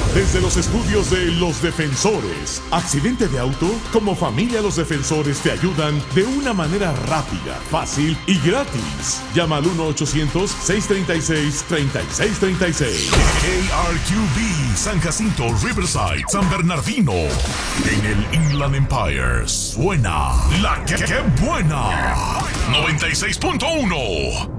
desde los estudios de Los Defensores. ¿Accidente de auto? Como familia Los Defensores te ayudan de una manera rápida, fácil y gratis. Llama al 1-800-636-3636. KRQB, San Jacinto, Riverside, San Bernardino. En el Inland Empire suena la que buena. 96.1.